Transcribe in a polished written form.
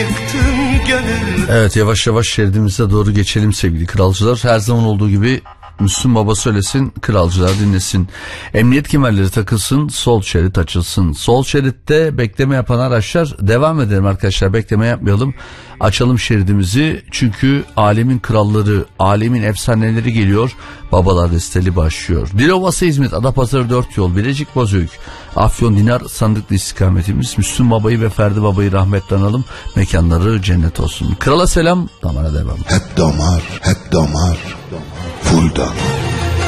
Evet, yavaş yavaş şeridimize doğru geçelim sevgili kralcılar. Her zaman olduğu gibi Müslüm Baba söylesin, kralcılar dinlesin. Emniyet kemerleri takılsın, sol şerit açılsın. Sol şeritte bekleme yapan araçlar devam edelim arkadaşlar, bekleme yapmayalım. Açalım şeridimizi çünkü alemin kralları, alemin efsaneleri geliyor. Babalar desteli başlıyor. Dilovası İzmit, Adapazarı 4 yol, Bilecik Bozüyük, Afyon Dinar Sandıklı istikametimiz. Müslüm Baba'yı ve Ferdi Baba'yı rahmetle analım. Mekanları cennet olsun. Krala selam, damara devam. Hep damar, hep damar, full damar.